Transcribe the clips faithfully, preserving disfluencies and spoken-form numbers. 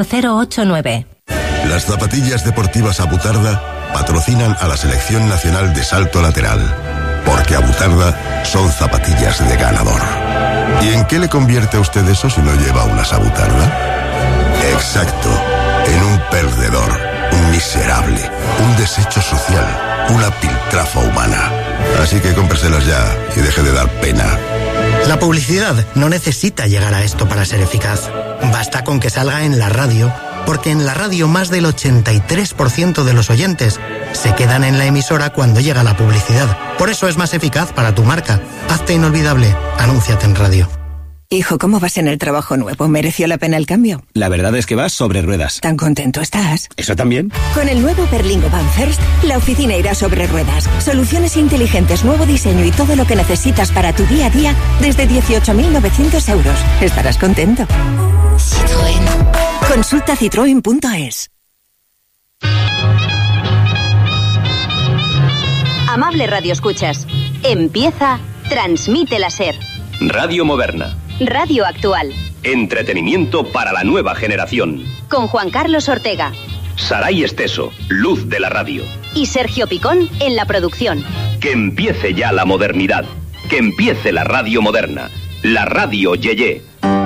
cero ocho nueve. Las zapatillas deportivas Abutarda patrocinan a la Selección Nacional de Salto Lateral, porque Abutarda son zapatillas de ganador. ¿Y en qué le convierte a usted eso si no lleva unas Abutarda? Exacto, en un perdedor, un miserable, un desecho social, una piltrafa humana. Así que cómpreselas ya y deje de dar pena. La publicidad no necesita llegar a esto para ser eficaz. Basta con que salga en la radio, porque en la radio más del ochenta y tres por ciento de los oyentes se quedan en la emisora cuando llega la publicidad. Por eso es más eficaz para tu marca. Hazte inolvidable. Anúnciate en radio. Hijo, ¿cómo vas en el trabajo nuevo? ¿Mereció la pena el cambio? La verdad es que vas sobre ruedas. ¿Tan contento estás? ¿Eso también? Con el nuevo Berlingo Van First, la oficina irá sobre ruedas. Soluciones inteligentes, nuevo diseño y todo lo que necesitas para tu día a día desde dieciocho mil novecientos euros. Estarás contento. Citroën. Consulta citroen punto es. Amable radioescuchas, empieza Transmite la SER. Radio moderna. Radio actual. Entretenimiento para la nueva generación. Con Juan Carlos Ortega. Saray Esteso, luz de la radio. Y Sergio Picón en la producción. Que empiece ya la modernidad. Que empiece la radio moderna. La radio Yeye.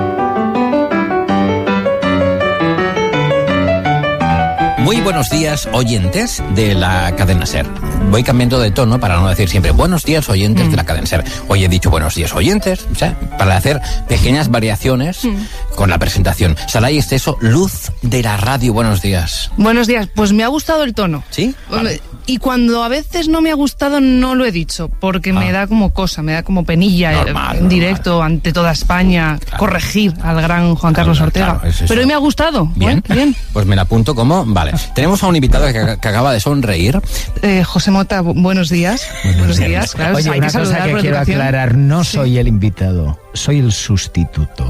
Muy buenos días, oyentes de la cadena SER. Voy cambiando de tono para no decir siempre buenos días, oyentes mm. de la cadena SER. Hoy he dicho buenos días, oyentes, o sea, para hacer pequeñas variaciones mm. con la presentación. Saray Esteso, luz de la radio, buenos días. Buenos días, pues me ha gustado el tono. ¿Sí? Vale. Y cuando a veces no me ha gustado, no lo he dicho, porque ah. me da como cosa, me da como penilla normal, en directo normal. Ante toda España, claro. corregir al gran Juan Carlos claro, Ortega. Claro, es Pero hoy me ha gustado. Bien. ¿eh? Bien. Pues me la apunto como, vale. Tenemos a un invitado que, que acaba de sonreír. Eh, José Mota, buenos días. Buenos, buenos días. días. Claro, Oye, hay una que cosa que quiero aclarar, no sí. soy el invitado, soy el sustituto.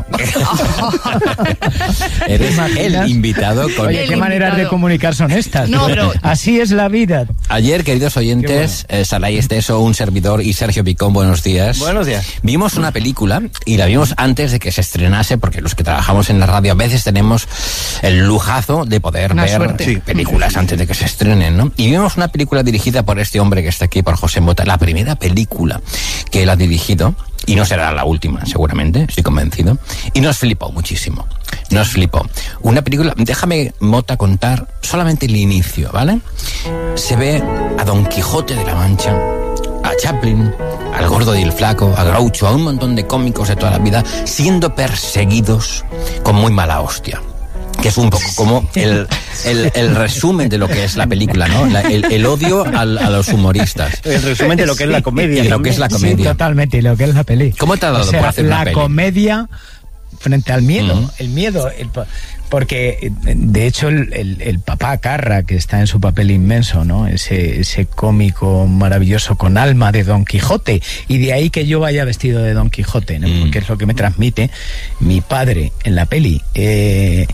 Eres el invitado. Con Oye, el qué invitado. maneras de comunicar son estas. No, pero... Así es la vida. Ayer, queridos oyentes, bueno. eh, Saray Esteso, un servidor, y Sergio Picón, buenos días. Buenos días. Vimos una película y la vimos antes de que se estrenase, porque los que trabajamos en la radio a veces tenemos el lujazo de poder una ver sí, películas antes de que se estrenen, ¿no? Y vimos una película dirigida por este hombre que está aquí, por José Mota, la primera película que él ha dirigido, y no será la última, seguramente, estoy convencido, y nos flipó muchísimo. Nos flipó. Una película, déjame, Mota, contar solamente el inicio, ¿vale? Se ve a Don Quijote de la Mancha, a Chaplin, al Gordo y el Flaco, a Groucho, a un montón de cómicos de toda la vida, siendo perseguidos con muy mala hostia. Que es un poco como el, el, el resumen de lo que es la película, ¿no? La, el, el odio al, a los humoristas. El resumen de lo que es la comedia. Y lo que es la comedia. Sí, totalmente, lo que es la peli. ¿Cómo te ha dado o sea, por hacer la una peli? comedia frente al miedo, uh-huh. el miedo, el, porque de hecho el, el, el papá Carra, que está en su papel inmenso, ¿no? Ese, ese cómico maravilloso con alma de Don Quijote, y de ahí que yo vaya vestido de Don Quijote, ¿no? Mm. Porque es lo que me transmite mi padre en la peli. Eh,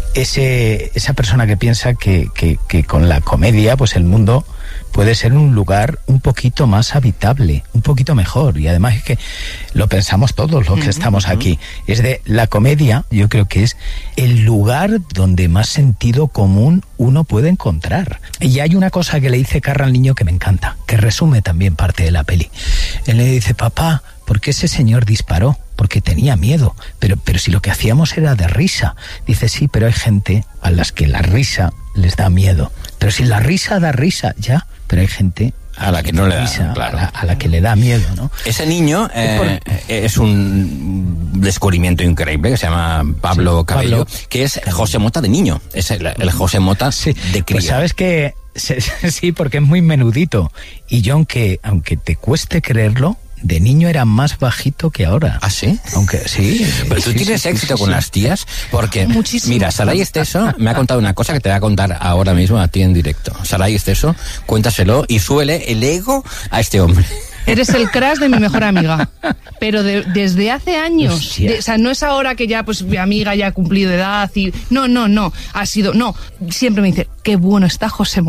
ese, esa persona que piensa que, que, que con la comedia pues el mundo puede ser un lugar un poquito más habitable, un poquito mejor, y además es que lo pensamos todos los que uh-huh, estamos uh-huh. aquí. Es de la comedia, yo creo que es el lugar donde más sentido común uno puede encontrar. Y hay una cosa que le dice Carra al niño que me encanta, que resume también parte de la peli. Él le dice: papá, ¿por qué ese señor disparó? Porque tenía miedo, pero, pero si lo que hacíamos era de risa. Dice: sí, pero hay gente a las que la risa les da miedo. Pero si la risa da risa, ya, pero hay gente a la que no le da, risa, claro. a, la, a la que le da miedo, ¿no? Ese niño eh, es un descubrimiento increíble que se llama Pablo sí, Cabello, Pablo. Que es José Mota de niño, es el, el José Mota sí, de cría. Pues sabes que sí, porque es muy menudito, y yo aunque aunque te cueste creerlo, de niño era más bajito que ahora. ¿Ah, sí? Aunque sí. Pero tú sí, tienes sí, éxito sí, con sí. las tías, porque muchísimo. Mira, Saray Esteso me ha contado una cosa que te voy a contar ahora mismo a ti en directo. Saray Esteso, cuéntaselo y súbele el ego a este hombre. Eres el crush de mi mejor amiga, pero de, desde hace años. De, o sea, no es ahora que ya, pues, mi amiga ya ha cumplido edad y... No, no, no, ha sido... No, siempre me dice, qué bueno está José Mota.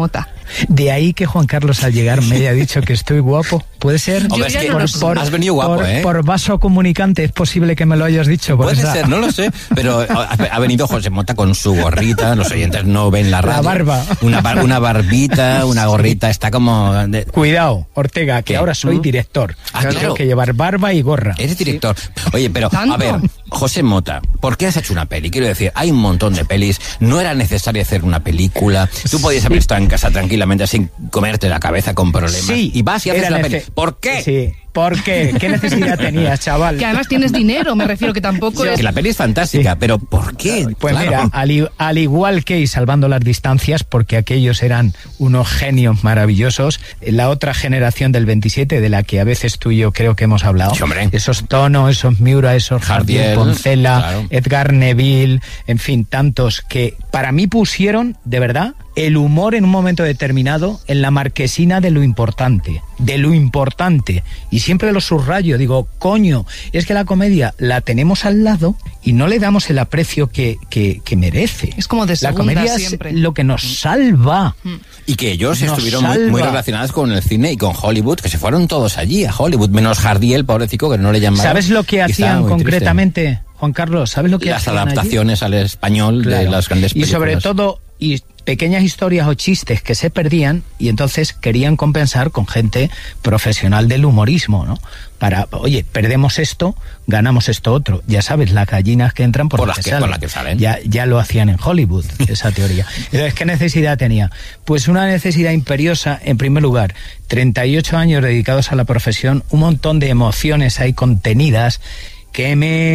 De ahí que Juan Carlos al llegar me haya dicho que estoy guapo. ¿Puede ser? Hombre, es que por, por, has venido guapo, por, ¿eh? Por vaso comunicante es posible que me lo hayas dicho. Puede esa... ser, no lo sé, pero ha, ha venido José Mota con su gorrita, los oyentes no ven la radio. La barba. Una, bar, una barbita, una gorrita, está como... De... Cuidado, Ortega, que ¿Qué? ahora soy director. Ah, claro. Tengo que llevar barba y gorra. Eres director. Oye, pero, ¿tanto? A ver, José Mota, ¿por qué has hecho una peli? Quiero decir, hay un montón de pelis, no era necesario hacer una película, tú podías haber estado en casa tranquilamente sin comerte la cabeza con problemas. Sí, y vas y haces la peli. ¿Por qué? Sí. ¿Por qué? ¿Qué necesidad tenías, chaval? Que además tienes dinero, me refiero, que tampoco es... Que la peli es fantástica, sí. Pero ¿por qué? Pues claro. mira, al, al igual que, y salvando las distancias, porque aquellos eran unos genios maravillosos, la otra generación del veintisiete, de la que a veces tú y yo creo que hemos hablado, sí, esos Tono, esos Miura, esos Jardiel, Poncela, claro. Edgar Neville, en fin, tantos que para mí pusieron, de verdad, el humor en un momento determinado en la marquesina de lo importante, de lo importante. Y siempre lo subrayo, digo, coño, es que la comedia la tenemos al lado y no le damos el aprecio que, que, que merece. Es como de segunda, la comedia siempre. Es lo que nos salva. Y que ellos nos estuvieron muy, muy relacionados con el cine y con Hollywood, que se fueron todos allí a Hollywood, menos Jardiel, pobrecito, que no le llamaban. ¿Sabes lo que hacían concretamente, triste. Juan Carlos? ¿Sabes lo que Las hacían adaptaciones allí? Al español, claro, de las grandes películas. Y sobre todo... Y pequeñas historias o chistes que se perdían y entonces querían compensar con gente profesional del humorismo, ¿no? Para, oye, perdemos esto, ganamos esto otro. Ya sabes, las gallinas que entran por, por las que, que salen. Por las que salen. Ya, ya lo hacían en Hollywood, esa teoría. Entonces, ¿qué necesidad tenía? Pues una necesidad imperiosa, en primer lugar, treinta y ocho años dedicados a la profesión, un montón de emociones ahí contenidas que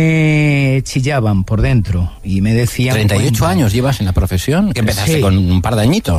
me chillaban por dentro y me decían... ¿treinta y ocho bueno, años llevas en la profesión? ¿Que empezaste sí. con un par de añitos?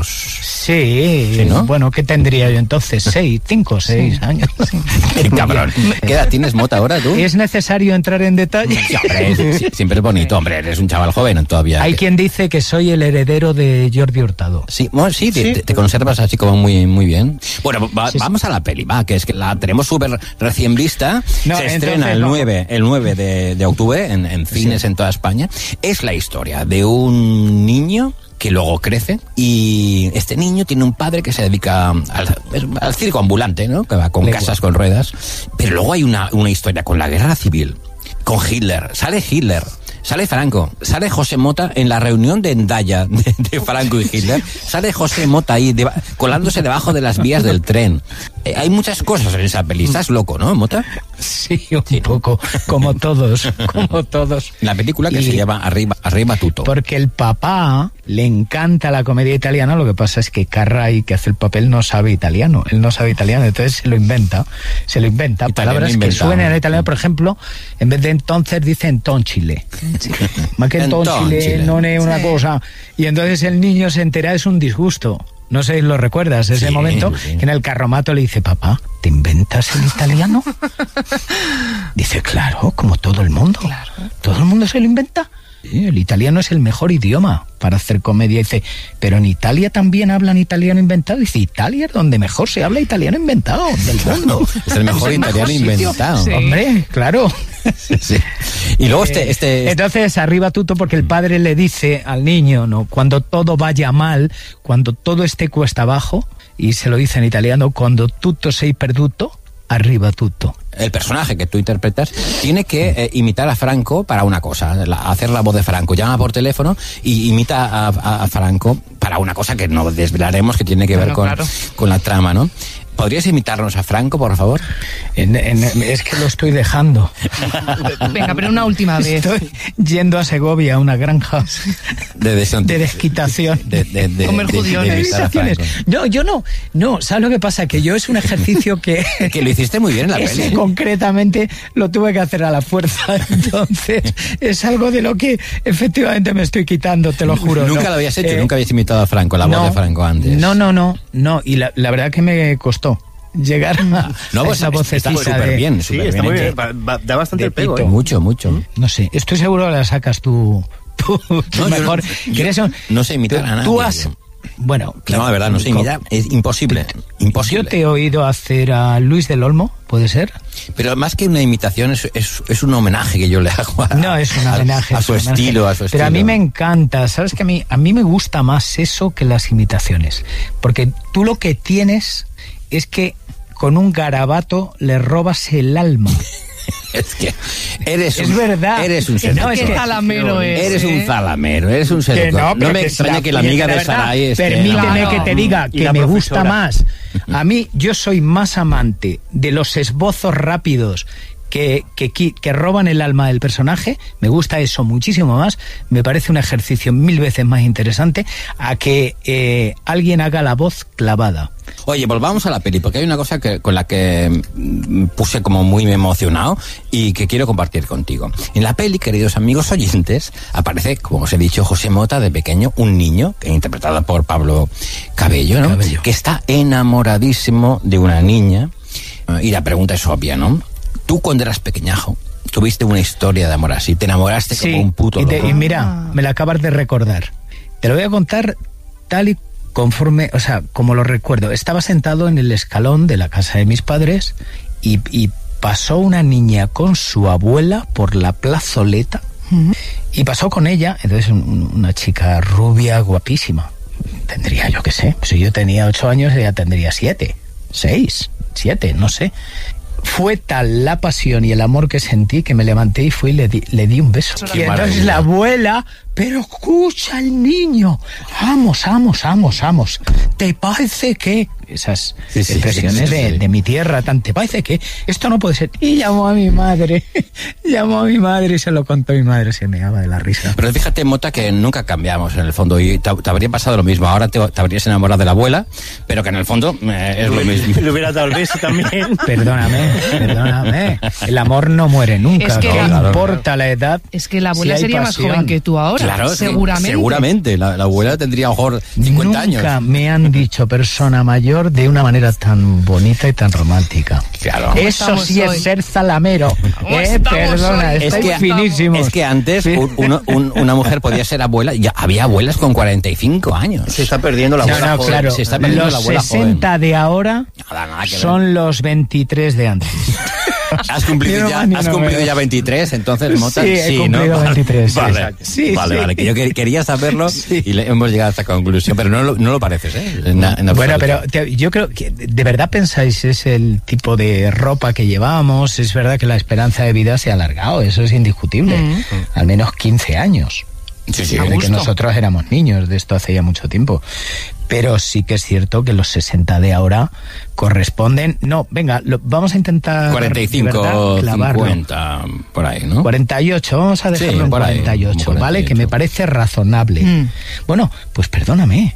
Sí, ¿Sí, no? Bueno, ¿qué tendría yo entonces? Seis, cinco, seis sí. años. Qué cabrón. ¿Qué edad tienes, Mota, ahora tú? ¿Es necesario entrar en detalle? Sí, hombre, sí, siempre es bonito, hombre, eres un chaval joven todavía. Hay que... quien dice que soy el heredero de Jordi Hurtado. Sí, bueno, sí, sí. Te, te conservas así como muy, muy bien. Bueno, va, sí, vamos sí. a la peli, va, que es que la tenemos súper recién vista. No, se estrena el nueve, el nueve De, de octubre en, en cines sí. en toda España. Es la historia de un niño que luego crece y este niño tiene un padre que se dedica al, al circo ambulante, ¿no? Que va con Lengua. casas con ruedas. Pero luego hay una, una historia con la guerra civil, con Hitler. Sale Hitler. Sale Franco, sale José Mota en la reunión de Endaya de, de Franco y Hitler, sale José Mota ahí de, colándose debajo de las vías del tren. Eh, hay muchas cosas en esa peli. Estás loco, ¿no, Mota? Sí, un sí. poco, como todos, como todos. La película que y, se llama Arriba, Arriba Tutto. Porque el papá le encanta la comedia italiana, lo que pasa es que Carray, que hace el papel, no sabe italiano, él no sabe italiano, entonces se lo inventa, se lo inventa, italiano palabras inventado. Que suenen en italiano, por ejemplo, en vez de entonces dice entonchile. Más que entonchile, no es una sí. cosa. Y entonces el niño se entera, es un disgusto. No sé si lo recuerdas, ese sí, momento sí. que en el carromato le dice, papá, ¿te inventas el italiano? Dice, claro, como todo el mundo. Claro. ¿Todo el mundo se lo inventa? Sí, el italiano es el mejor idioma para hacer comedia. Dice, pero en Italia también hablan italiano inventado. Dice, Italia es donde mejor se habla italiano inventado del mundo. Es el mejor es el italiano mejor inventado. Sí. Hombre, claro. Sí. Y luego este, este... Entonces, arriba tutto, porque el padre le dice al niño, ¿no? Cuando todo vaya mal, cuando todo esté cuesta abajo, y se lo dice en italiano, cuando tutto sei perduto, arriba tutto. El personaje que tú interpretas tiene que eh, imitar a Franco para una cosa, la, hacer la voz de Franco. Llama por teléfono y imita a, a, a Franco para una cosa que no desvelaremos, que tiene que ver bueno, con, claro. con la trama, ¿no? ¿Podrías imitarnos a Franco, por favor? En, en, es que lo estoy dejando. Venga, pero una última vez. Estoy yendo a Segovia, a una granja de, de, de desquitación. De, de, de, Comer de, judiones. De, de, de no, yo no. No, ¿sabes lo que pasa? Que yo es un ejercicio que... que lo hiciste muy bien en la peli. ¿eh? Concretamente lo tuve que hacer a la fuerza. Entonces, es algo de lo que efectivamente me estoy quitando, te lo juro. Nunca ¿no? lo habías hecho, eh, nunca habías imitado a Franco, la no, voz de Franco antes. No, no, no. no y la, la verdad que me costó llegar a, no, pues a esa vocecita. Está súper bien, sí, está muy bien. Va, va, da bastante el pego, ¿eh? Mucho, mucho. No sé, estoy seguro que la sacas tú, tú, tú no, mejor. Yo no, yo, un, no sé imitar tú, a nadie. Tú has, Bueno, no, la verdad, no sé, mira, es imposible, imposible. Yo te he oído hacer a Luis del Olmo, ¿puede ser? Pero más que una imitación, es, es, es un homenaje que yo le hago a, no, es un homenaje, a, a su es un estilo, homenaje. a su estilo. Pero a mí me encanta, ¿sabes? Que a mí, a mí me gusta más eso que las imitaciones. Porque tú lo que tienes es que con un garabato le robas el alma. Es que eres es un, verdad. Eres un seductor. No, es que zalamero es, Eres ¿eh? un zalamero, eres un seductor. No, no me que extraña que la amiga de Saray esté... Permíteme claro. que te diga que me gusta más. A mí, yo soy más amante de los esbozos rápidos que, que, que roban el alma del personaje. Me gusta eso muchísimo más. Me parece un ejercicio mil veces más interesante a que eh, alguien haga la voz clavada. Oye, volvamos a la peli, porque hay una cosa que, con la que puse como muy emocionado y que quiero compartir contigo. En la peli, queridos amigos oyentes, aparece, como os he dicho, José Mota de pequeño, un niño, interpretado por Pablo Cabello, ¿no? Cabello. Que está enamoradísimo de una niña. Y la pregunta es obvia, ¿no? Tú, cuando eras pequeñajo, tuviste una historia de amor así, te enamoraste sí, como un puto y, te, loco. y mira, me la acabas de recordar. Te lo voy a contar tal y conforme, o sea, como lo recuerdo. Estaba sentado en el escalón de la casa de mis padres y, y pasó una niña con su abuela por la plazoleta. Uh-huh. Y pasó con ella, entonces un, una chica rubia, guapísima. Tendría, yo qué sé, si yo tenía ocho años, ella tendría siete, seis, siete, no sé. Fue tal la pasión y el amor que sentí que me levanté y fui y le di, le di un beso. Qué y entonces maravilla. la abuela, pero escucha al niño, vamos, vamos, vamos, vamos, ¿te parece que? Esas sí, sí, expresiones sí, sí, sí. De, de mi tierra, tan, ¿te parece que? Esto no puede ser. Y llamó a mi madre, llamó a mi madre y se lo contó a mi madre, se me daba de la risa. Pero fíjate, Mota, que nunca cambiamos en el fondo y te, te habría pasado lo mismo. Ahora te, te habrías enamorado de la abuela, pero que en el fondo eh, es lo mismo. Le hubiera dado el beso también. Perdóname, perdóname. El amor no muere nunca, Es que no la- claro, importa claro. la edad. Es que la abuela si hay sería pasión. más joven que tú ahora, Claro, sí, seguramente. seguramente. La, la abuela tendría a lo mejor cincuenta años. Nunca me han dicho persona mayor de una manera tan bonita y tan romántica. Claro. Eso estamos sí hoy? es ser zalamero. ¿Cómo Eh, estamos perdona, hoy? Es estáis que, finísimos. es que antes Sí. un- uno- un- una mujer podía ser abuela, ya había abuelas con cuarenta y cinco años. Se está perdiendo la No, abuela no, joven. claro. Se está perdiendo Los la abuela sesenta joven. de ahora Nada, nada que ver. son los veintitrés de antes. Has cumplido, Ni no ya, más, ni has no cumplido menos. ya veintitrés, entonces, Mota. Sí, he cumplido ¿no? veintitrés, sí, Vale, exacto. Sí, vale, sí. vale, que yo que- quería saberlo y le hemos llegado a esta conclusión, pero no lo, no lo pareces, ¿eh? En, en Bueno, absoluto. pero te- yo creo que de verdad pensáis es el tipo de ropa que llevamos, es verdad que la esperanza de vida se ha alargado, eso es indiscutible, Mm. al menos quince años. Sí, sí, Desde a que gusto. nosotros éramos niños, de esto hace ya mucho tiempo. Pero sí que es cierto que los sesenta de ahora corresponden... No, venga, lo, vamos a intentar... cuarenta y cinco, de verdad, clavarlo. cincuenta, por ahí, ¿no? cuarenta y ocho, vamos a dejarlo Sí, en por ahí, cuarenta y ocho, como ¿vale? Que me cuarenta y ocho. parece razonable. Mm. Bueno, pues perdóname,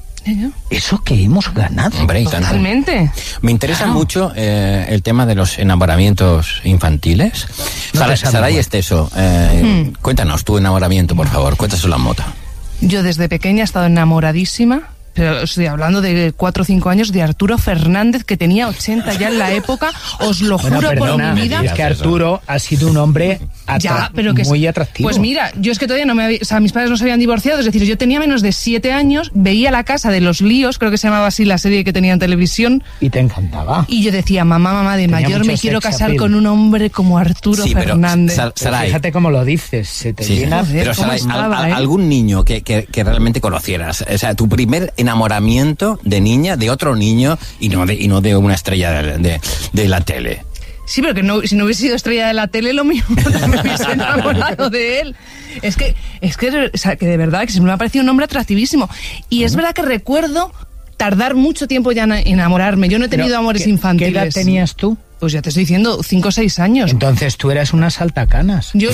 eso que hemos ganado. Hombre, y tanto. Totalmente. Me interesa Claro. mucho eh, el tema de los enamoramientos infantiles. No Sara- te sabe Saray igual. Esteso, eh, Mm. cuéntanos tu enamoramiento, por favor. Cuéntaselo a Mota. Yo desde pequeña he estado enamoradísima, pero estoy hablando de cuatro o cinco años, de Arturo Fernández, que tenía ochenta ya en la época, os lo Bueno, juro perdona, por mi vida. es que Arturo ha sido un hombre atra- Ya, pero que es- muy atractivo. Pues mira, yo es que todavía no me había, o sea, mis padres no se habían divorciado, es decir, yo tenía menos de siete años, veía La Casa de los Líos, creo que se llamaba así la serie que tenía en televisión, Y te encantaba. y yo decía, mamá, mamá, de Tenía mayor mucho me quiero sex casar appeal. con un hombre como Arturo Sí, pero, Fernández. Sar- Pero Saray, fíjate cómo lo dices, se te sí, llena... Joder, pero ¿cómo Saray, estaba, al- al- eh? algún niño que, que, que realmente conocieras, o sea, tu primer enamoramiento de niña, de otro niño y no de, y no de una estrella de, de, de la tele. Sí, pero que no, si no hubiese sido estrella de la tele, lo mismo no me hubiese enamorado de él. Es que, es que, o sea, que de verdad, que siempre me ha parecido un hombre atractivísimo. Y es verdad que recuerdo tardar mucho tiempo ya en enamorarme. Yo no he tenido Pero, amores ¿qué- infantiles. ¿Qué edad tenías tú? Pues ya te estoy diciendo, cinco o seis años. Entonces tú eras una saltacanas. Yo...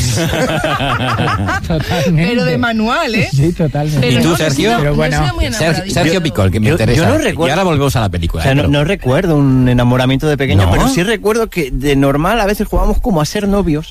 Totalmente. Pero de manual, ¿eh? Sí, totalmente. Pero ¿Y tú, no, no he Sergio? sido- Pero no he bueno, sido muy Sergio, enamoradiza. Sergio Yo- Picol, que me yo- interesa. yo no recuerdo- Y ahora volvemos a la película. O sea, ¿eh? no, Pero- no recuerdo un enamoramiento de pequeño, ¿No? pero sí recuerdo que de normal a veces jugábamos como a ser novios.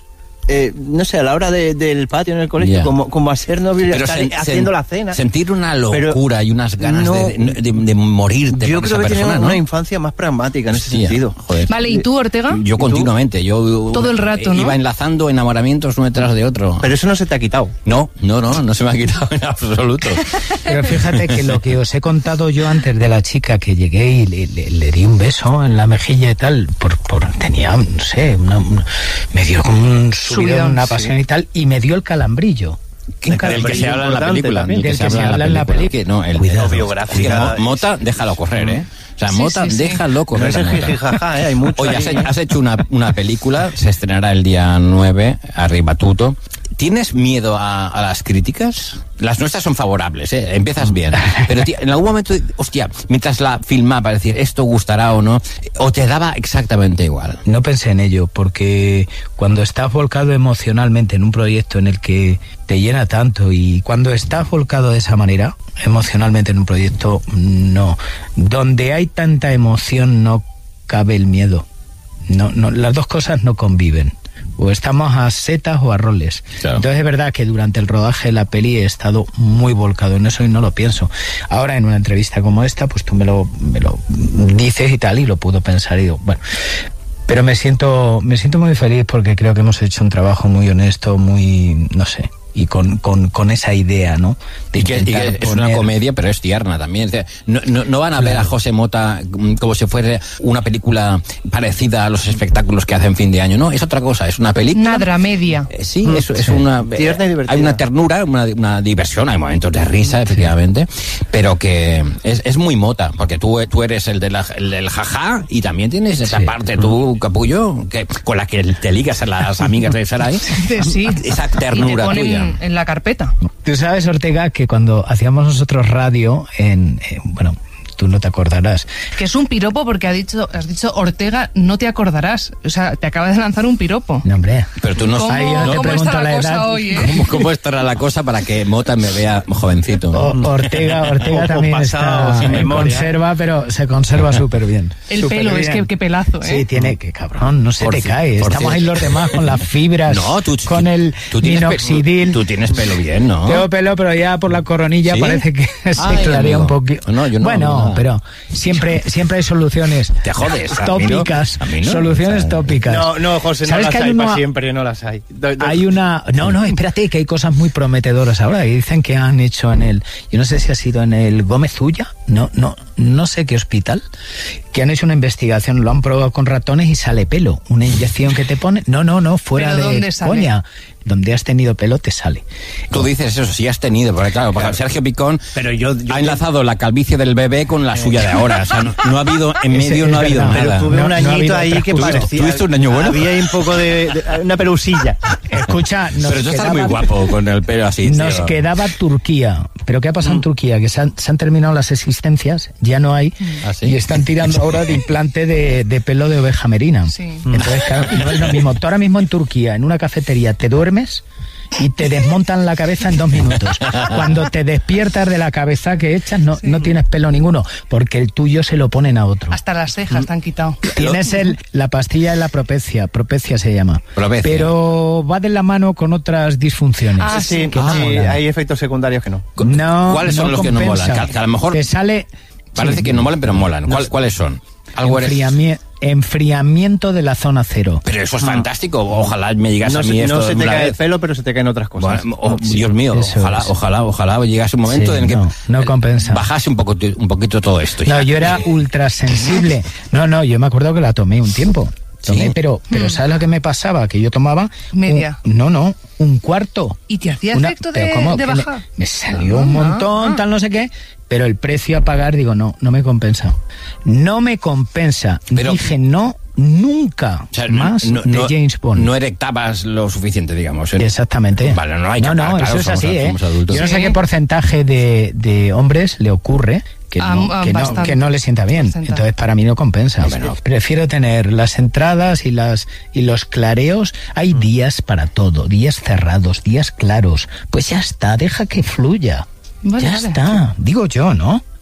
eh, no sé, a la hora de, del patio en el colegio, yeah. como, como a ser novio y estar sen, haciendo sen, la cena. Sentir una locura y unas ganas no, de, de, de morirte yo por creo esa que persona, tenía ¿no? una infancia más pragmática en ese Hostia, sentido. Joder. Vale, ¿y tú, Ortega? Yo continuamente, yo... Todo el rato, ¿no? Iba enlazando enamoramientos uno detrás de otro. Pero eso no se te ha quitado. No, no, no, no se me ha quitado en absoluto. Pero fíjate que lo que os he contado yo antes de la chica que llegué y le, le, le di un beso en la mejilla y tal, por, por tenía, no sé, una, una, me dio un subidón, una pasión sí. y tal, y me dio el calambrillo. El que se habla en la película. Del que se habla en la película. No, el cuidado, biográfica. Mota, déjalo correr, ¿eh? O sea, sí, Mota, sí, sí. déjalo correr. No es el jijijaja, ¿eh? Hay mucho. Oye, has, has hecho una, una película, se estrenará el día nueve, Arriba Tuto. ¿Tienes miedo a, a las críticas? Las nuestras son favorables, ¿eh? Empiezas bien. Pero tío, en algún momento, hostia, mientras la filmaba, decir, esto gustará o no, o te daba exactamente igual. No pensé en ello, porque cuando estás volcado emocionalmente en un proyecto en el que te llena tanto, y cuando estás volcado de esa manera, emocionalmente en un proyecto, no. Donde hay tanta emoción no cabe el miedo. No, no, las dos cosas no conviven. O estamos a setas o a roles. Claro. Entonces es verdad que durante el rodaje de la peli he estado muy volcado en eso y no lo pienso. Ahora en una entrevista como esta, pues tú me lo, me lo dices y tal, y lo puedo pensar y digo, bueno. Pero me siento, me siento muy feliz porque creo que hemos hecho un trabajo muy honesto, muy, no sé, y con, con, con esa idea, ¿no? De y que, y que es poner... una comedia, pero es tierna también. O sea, no, no, no van a claro. ver a José Mota como si fuera una película parecida a los espectáculos que hacen fin de año. No, es otra cosa, es una película... Una dramedia. Eh, sí, mm, es, es sí. una... Tierna y divertida. Hay una ternura, una, una diversión, hay momentos de risa, efectivamente, sí. pero que es, es muy Mota, porque tú, tú eres el, de la, el del jaja y también tienes esa sí. parte, tú, capullo, que, con la que te ligas a las amigas de Sarai. Sí. Esa ternura tuya. En la carpeta. Tú sabes, Ortega, que cuando hacíamos nosotros radio en, en bueno, tú no te acordarás. Que es un piropo porque ha dicho, has dicho Ortega, no te acordarás. O sea, te acaba de lanzar un piropo. No, hombre. Pero tú no sabes. ¿Cómo, no ¿cómo está la, la cosa hoy, eh? ¿Cómo, ¿Cómo estará la cosa para que Mota me vea jovencito? O, Ortega, Ortega o, también o pasado, está sin en memoria. Conserva, pero se conserva súper bien. El super pelo, bien. es que qué pelazo, ¿eh? Sí, tiene que, cabrón, no se por te ci, cae. Estamos cierto. Ahí los demás con las fibras, no, tú, con tú, el tú minoxidil. Tú, tú tienes pelo bien, ¿no? Tengo pelo, pero ya por la coronilla ¿sí? parece que se Ay, clarea amigo. Un poquito. No, yo no, bueno, nada. Pero siempre, siempre hay soluciones. Te jodes. Tópicas. A mí no, soluciones o sea, tópicas. No, no, José, no las hay, hay una... para siempre, no las hay. Do, do... Hay una... No, no, espérate, que hay cosas muy prometedoras ahora. Que dicen que han hecho en el... Yo no sé si ha sido en el Gómez Ulla. No, no, no sé qué hospital. Que han hecho una investigación, lo han probado con ratones y sale pelo. Una inyección que te pone... No, no, no, fuera de coña. Donde has tenido pelo te sale. Tú dices eso, si has tenido, porque claro, porque claro. Sergio Picón pero yo, yo ha enlazado la calvicie del bebé con la eh. suya de ahora. O sea, no, no ha habido, en Ese, medio no ha habido verdad. nada. Pero tuve no, un añito no ahí que parecía... ¿Tuviste un año bueno? Había ahí un poco de... de una pelusilla. Escucha, nos pero tú quedaba, estás muy guapo con el pelo así, Nos tío. quedaba Turquía. ¿Pero qué ha pasado mm. en Turquía? Que se han, se han terminado las existencias, ya no hay, ¿Ah, sí? y están tirando ahora de implante de, de pelo de oveja merina. Sí. Entonces, claro, no es lo mismo. Tú ahora mismo en Turquía, en una cafetería, te duermes y te desmontan la cabeza en dos minutos. Cuando te despiertas de la cabeza que echas, no, sí. no tienes pelo ninguno, porque el tuyo se lo ponen a otro. Hasta las cejas ¿Mm? te han quitado. Tienes el, la pastilla de la propecia, propecia se llama. Propecia. Pero va de la mano con otras disfunciones. Ah, sí, que ah, no sí hay efectos secundarios que no. no ¿Cuáles son no los compensa. que no molan? Que a lo mejor te sale... Parece sí. que no molan, pero molan. ¿Cuál, ¿Cuáles son? Algo Enfriami- eres... Enfriamiento de la zona cero. Pero eso es ah. fantástico. Ojalá me digas no a mí se, esto. No se te cae vez. el pelo, pero se te caen otras cosas. Bueno, oh, sí, Dios mío, ojalá, es. ojalá, ojalá llegase un momento sí, en el que no, no compensa. bajase un, poco, un poquito todo esto. No, yo era ultra sensible. No, no, yo me acuerdo que la tomé un tiempo. Tomé, sí. pero, pero ¿sabes lo que me pasaba? Que yo tomaba... Media. Un, no, no, un cuarto. ¿Y te hacía una, efecto de, de bajar? Me, me salió ah, un montón, ah. tal no sé qué, pero el precio a pagar, digo, no, no me compensa. No me compensa. Pero, Dije, no, nunca o sea, más no, de no, James Bond. No erectabas lo suficiente, digamos. ¿eh? Exactamente. Vale, no hay que No, no, claro, eso es somos, así, ¿eh? Adultos. Yo no sí. sé qué porcentaje de, de hombres le ocurre que no, ah, que, no, que no le sienta bien. Bastante. Entonces para mí no compensa. No, bueno, prefiero tener las entradas y las y los clareos. Hay mm. días para todo, días cerrados, días claros. Pues ya está, deja que fluya. Vale, ya vale. está. Digo yo, ¿no?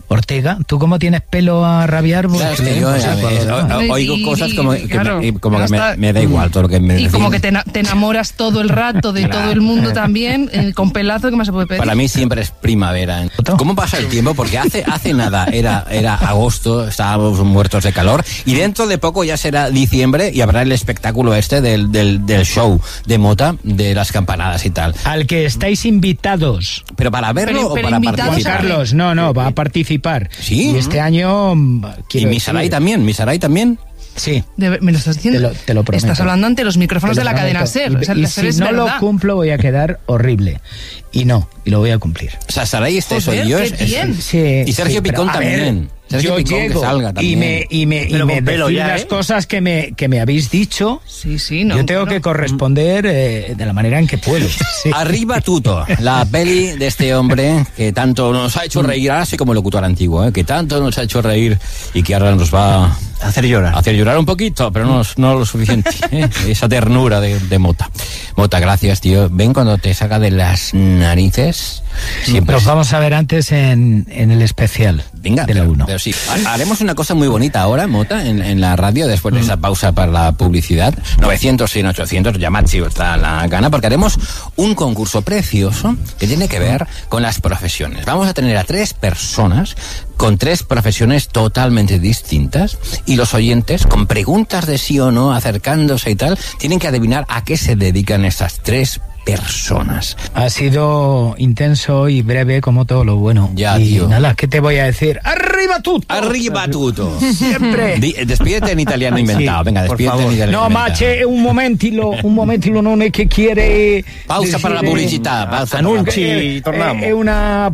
Ortega, ¿tú cómo tienes pelo a rabiar? Claro, es que yo ya ves, o- oigo cosas como que, claro, me, como que hasta- me, me da igual todo lo que me Y decís. como que te, ena- te enamoras todo el rato de todo el mundo también, eh, con pelazo, ¿qué más se puede pedir? Para mí siempre es primavera. ¿Cómo pasa el tiempo? Porque hace hace nada era era agosto, estábamos muertos de calor, y dentro de poco ya será diciembre y habrá el espectáculo este del, del, del show de Mota, de las campanadas y tal. Al que estáis invitados. ¿Pero para verlo Pero- o pero para invitados participar? a qué? Carlos, no, no, va a participar. Sí. Y este año... mm, ¿Y quiero Misaray decir- también? ¿Misaray también? Sí. De- ¿Me lo estás diciendo? Te lo- te lo prometo. Estás hablando ante los micrófonos Te de lo la cadena prometo. SER. Y, O sea, y la SER si es no verdad. lo cumplo voy a quedar horrible. Y no, y lo voy a cumplir. O sea, Saray este soy Joder, yo. qué es- es- bien. Sí, Y Sergio sí, pero, Picón a ver, también. Sergio yo Picón que llego salga también. y me, y me, y Pero me con pelo decís ya, las ¿eh? cosas que me, que me habéis dicho. Sí, sí, no. Yo tengo claro. que corresponder eh, de la manera en que puedo. Sí. Arriba Tuto, la peli de este hombre que tanto nos ha hecho reír, ahora sí como locutor antiguo, ¿eh? que tanto nos ha hecho reír y que ahora nos va a Hacer llorar. hacer llorar un poquito, pero no, no lo suficiente. ¿eh? Esa ternura de, de Mota. Mota, gracias, tío. Ven cuando te saca de las narices. Siempre. Nos vamos a ver antes en, en el especial Venga, de la pero- uno. pero sí. Ha- Haremos una cosa muy bonita ahora, Mota, en, en la radio, después de esa pausa para la publicidad. novecientos, cien, ochocientos, llamad si os da la gana, porque haremos un concurso precioso que tiene que ver con las profesiones. Vamos a tener a tres personas con tres profesiones totalmente distintas y los oyentes, con preguntas de sí o no, acercándose y tal, tienen que adivinar a qué se dedican estas tres personas. Ha sido intenso y breve como todo lo bueno. Ya, y tío. nada, ¿qué te voy a decir? ¡Arriba tú! Arriba Tuto. Siempre. Di- Despídete en italiano inventado. Sí, Venga, por despídete en favor. italiano No, inventado. Mace, un momentilo, un momentilo, non è che chiede... Pausa per la decire- pubblicità, pausa per la Annunci, Eh, torniamo. È una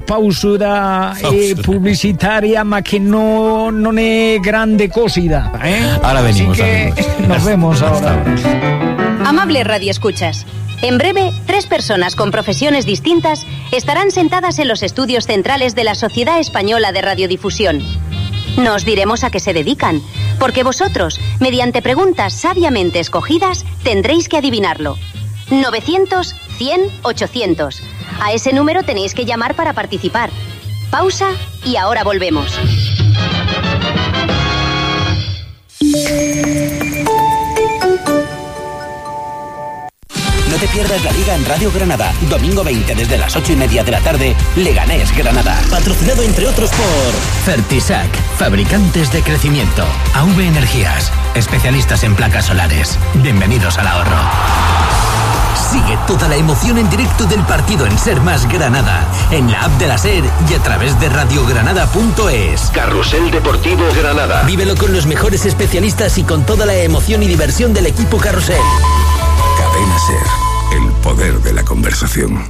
pausa eh, Pausa. pubblicitaria, ma che no, non è grande cosida. ¿eh? Ahora venimos, Así que amigos. nos vemos ahora. Amables radioescuchas, en breve, tres personas con profesiones distintas estarán sentadas en los estudios centrales de la Sociedad Española de Radiodifusión. No os diremos a qué se dedican, porque vosotros, mediante preguntas sabiamente escogidas, tendréis que adivinarlo. novecientos, cien, ochocientos. A ese número tenéis que llamar para participar. Pausa y ahora volvemos. No te pierdas la Liga en Radio Granada. Domingo veinte desde las ocho y media de la tarde, Leganés Granada. Patrocinado entre otros por Fertisac, fabricantes de crecimiento. A V Energías, especialistas en placas solares. Bienvenidos al ahorro. Sigue toda la emoción en directo del partido en Ser Más Granada, en la app de la SER y a través de radiogranada punto es. Carrusel Deportivo Granada. Vívelo con los mejores especialistas y con toda la emoción y diversión del equipo Carrusel. Cadena Ser, el poder de la conversación.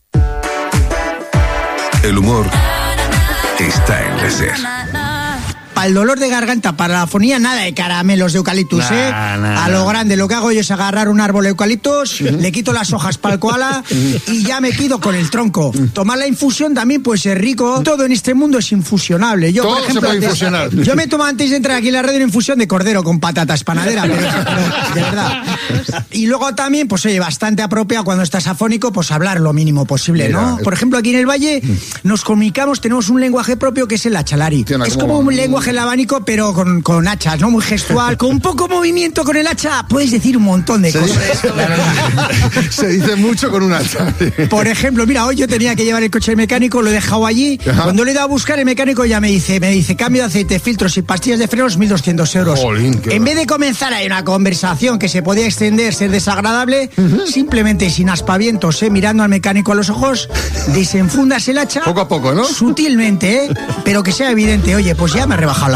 El humor está en la Ser. Para el dolor de garganta, para la afonía, nada de caramelos de eucaliptus, Nah, ¿eh? nah, a lo nah. grande, lo que hago yo es agarrar un árbol de eucaliptos, le quito las hojas para el koala y ya me quedo con el tronco. Tomar la infusión también, pues es rico. Todo en este mundo es infusionable. Yo, Todo por ejemplo, se puede antes- infusionar. yo me tomo antes de entrar aquí en la radio una infusión de cordero con patatas panadera, pero, pero de verdad. Y luego también, pues oye, bastante apropiado cuando estás afónico, pues hablar lo mínimo posible, Mira, ¿no? es- Por ejemplo, aquí en el Valle nos comunicamos, tenemos un lenguaje propio que es el achalari. Tiene Es como- como un lenguaje el abanico, pero con, con hachas, ¿no? Muy gestual, con un poco movimiento con el hacha, puedes decir un montón de Se cosas. dice, la verdad. se dice mucho con un hacha. Por ejemplo, mira, hoy yo tenía que llevar el coche al mecánico, lo he dejado allí. Ajá. Cuando le he ido a buscar, el mecánico ya me dice, me dice, cambio de aceite, filtros y pastillas de frenos, mil doscientos euros. Jolín, qué en va- vez de comenzar ahí una conversación que se podía extender, ser desagradable, simplemente sin aspavientos, ¿eh? Mirando al mecánico a los ojos, desenfundas el hacha. Poco a poco, ¿no? Sutilmente, ¿eh? Pero que sea evidente, oye, pues ya me he rebajado